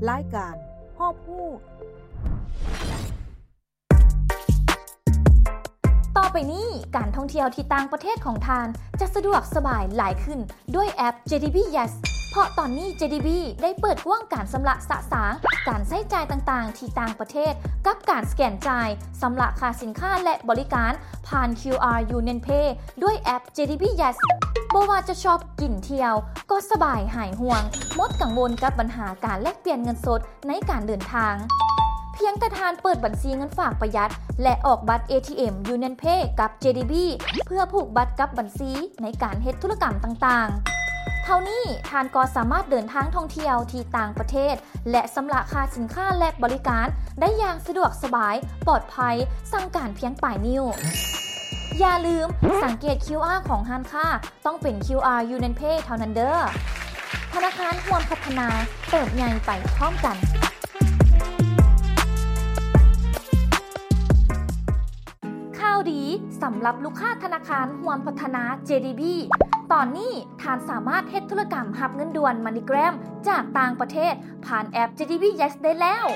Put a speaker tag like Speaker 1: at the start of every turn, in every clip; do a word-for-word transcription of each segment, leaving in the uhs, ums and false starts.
Speaker 1: รายการฮอบฮู้
Speaker 2: ต่อไปนี้การท่องเที่ยวที่ต่างประเทศของทานจะสะดวกสบายหลายขึ้นด้วยแอป เจ ดี บี Yes เพราะตอนนี้ เจ ดี บี ได้เปิดกว้างการสำระสะสางการใช้จ่ายต่างๆที่ต่างประเทศกับการสแกนจ่ายสำระค่าสินค้าและบริการผ่าน คิว อาร์ Union Pay ด้วยแอป เจ ดี บี Yes บ่ว่าจะชอบกินเที่ยวก็สบายหายห่วงหมดกังวลกับปัญหาการแลกเปลี่ยนเงินสดในการเดินทางเพียงแต่ทานเปิดบัญชีเงินฝากประหยัดและออกบัตร เอ ที เอ็ม Union Pay กับ เจ ดี บี เพื่อผูกบัตรกับบัญชีในการเฮ็ดธุรกรรมต่างๆเท่านี้ทานก็สามารถเดินทางท่องเที่ยวที่ต่างประเทศและสำระค่าสินค้าและบริการได้อย่างสะดวกสบายปลอดภัยสั่งการเพียงปลายนิ้วอย่าลืมสังเกต คิว อาร์ ของร้านค้าต้องเป็น คิว อาร์ Union Pay เท่านั้นเด้อธนาคารร่วมพัฒนาเติบใหญ่ไปพร้อมกันข่าวดีสำหรับลูกค้าธนาคารร่วมพัฒนา เจ ดี บี ตอนนี้ท่านสามารถเฮ็ดธุรกรรมรับเงินด่วน MoneyGram จากต่างประเทศผ่านแอป เจ ดี บี Yes ได้แล้ว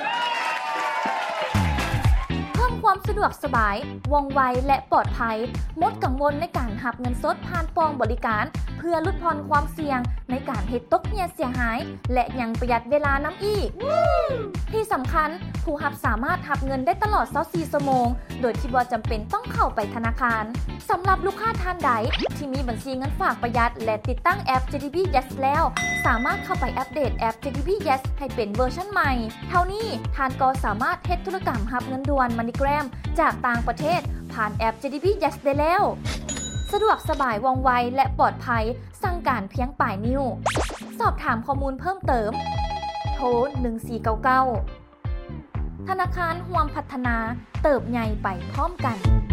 Speaker 2: ความสะดวกสบายว่องไวและปลอดภัยหมดกังวลในการรับเงินสดผ่านปองบริการเพื่อลดผ่อนความเสี่ยงในการเฮ็ดตกเหี่ยเสียหายและยังประหยัดเวลานำอีกที่สำคัญผู้รับสามารถรับเงินได้ตลอดยี่สิบสี่ชั่วโมงโดยที่บ่จำเป็นต้องเข้าไปธนาคารสำหรับลูกค้าท่านใดที่มีบัญชีเงินฝากประหยัดและติดตั้งแอป เจ ดี บี Yes แล้วสามารถเข้าไปอัปเดตแอป เจ ดี บี Yes ให้เป็นเวอร์ชันใหม่เท่านี้ท่านก็สามารถเฮ็ดธุรกรรมรับเงินด่วน MoneyGram จากต่างประเทศผ่านแอป เจ ดี บี Yes ได้แล้วสะดวกสบายว่องไวและปลอดภัยสั่งการเพียงปลายนิ้วสอบถามข้อมูลเพิ่มเติมโทรหนึ่งสี่เก้าเก้าธนาคารร่วมพัฒนาเติบใหญ่ไปพร้อมกัน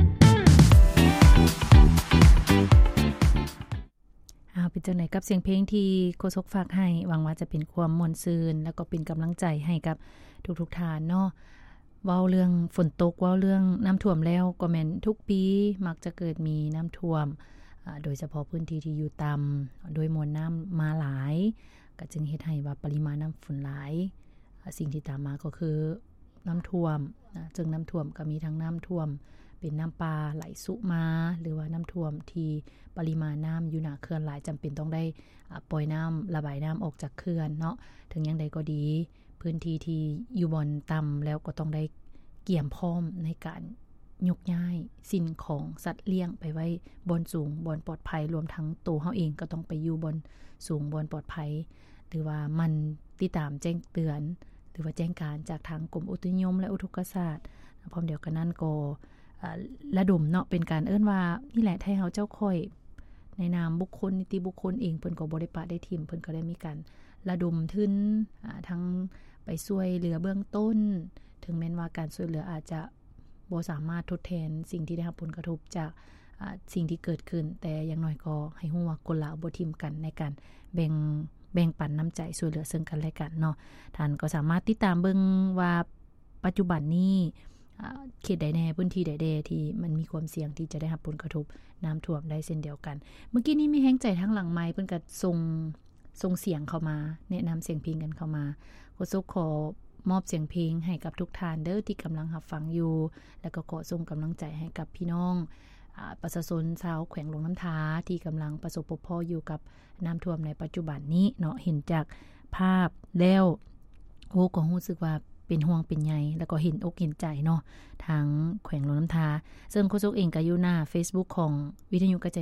Speaker 3: เอาเป็นจังได๋กับเสียงเพลงที่โฆษกฝากให้หวังว่าจะเป็นความม่วนซื่นแล้วก็เป็นกำลังใจให้กับทุกๆท่านเนาะเว้าเรื่องฝนตกเว้าเรื่องน้ำท่วมแล้วก็แม่นทุกปีมักจะเกิดมีน้ำท่วมอ่าโดยเฉพาะพื้นที่ที่อยู่ต่ำโดยมวลน้ำมาหลายก็จึงเฮ็ดให้ว่าปริมาณน้ำฝนหลายสิ่งที่ตามมาก็คือน้ำท่วมนะจึงน้ำท่วมก็มีทั้งน้ำท่วมเป็นน้ำปลาไหลสุมาหรือว่าน้ำท่วมที่ปริมาณน้ำอยู่หน้าเขื่อนหลายจำเป็นต้องได้ปล่อยน้ำระบายน้ำออกจากเขื่อนเนาะถึงอย่างใดก็ดีพื้นที่ที่อยู่บนต่ำแล้วก็ต้องได้เกี่ยมพร้อมในการยกย้ายสิ่งของสัตว์เลี้ยงไปไว้บนสูงบนปลอดภัยรวมทั้งตัวเฮาเองก็ต้องไปอยู่บนสูงบนปลอดภัยหรือว่ามันติดตามแจ้งเตือนหรือว่าแจ้งการจากทางกรมอุตุนิยมและอุทกศาสตร์พร้อมเดียวกันนั้นก็ระดมเนาะเป็นการเอิ้นว่านี่แหละให้เฮาเจ้าค่อยในนามบุคคลนิติบุคคลเองเพิ่นก็บ่ได้ปะได้ทิ่มเพิ่นก็ได้มีการระดมทุนอ่าทั้งไปช่วยเหลือเบื้องต้นถึงแม้นว่าการช่วยเหลืออาจจะบ่สามารถทดแทนสิ่งที่ได้รับผลกระทบจากอ่าสิ่งที่เกิดขึ้นแต่อย่างน้อยก็ให้ฮู้ว่าคนละบ่ทิ่มกันในการแบ่งแบ่งปันน้ำใจช่วยเหลือซึ่งกันและกันเนาะท่านก็สามารถติดตามเบิ่งว่าปัจจุบันนี้เขตใดแน่พื้นที่ใดๆที่มันมีความเสี่ยงที่จะได้รับผลกระทบน้ำท่วมได้เช่นเดียวกันเมื่อกี้นี้มีแฮงใจทางหลังไมค์เพิ่นก็ส่งส่งเสียงเข้ามาแนะนำเสียงเพลงกันเข้ามาโฆษกขอมอบเสียงเพลงให้กับทุกท่านเด้อที่กำลังรับฟังอยู่แล้วก็ขอส่งกำลังใจให้กับพี่น้องอ่าประชาชนชาวแขวงหลวงน้ำทาที่กำลังประสบพบพ่ออยู่กับน้ำท่วมในปัจจุบันนี้เนาะเห็นจากภาพแล้วโอ้ก็รู้สึกว่าเป็นห่วงเป็นใยแล้วก็เห็นอกเห็นใจเนาะทางแขวงหลวงน้ำทาซึ่งโฆษกเองก็อยู่หน้า Facebook ของวิทยุกระจาย